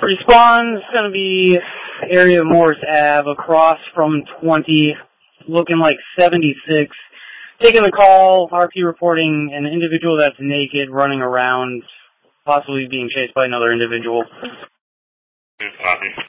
Respawn's going to be area of Morris Ave, across from 20, looking like 76. Taking the call, RP reporting an individual that's naked, running around, possibly being chased by another individual. Copy.